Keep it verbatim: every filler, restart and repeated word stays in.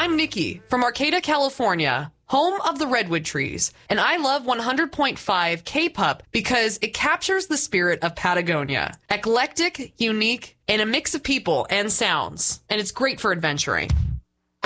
I'm Nikki from Arcata, California, home of the redwood trees, and I love one hundred point five K-Pup because it captures the spirit of Patagonia. Eclectic, unique, and a mix of people and sounds, and it's great for adventuring.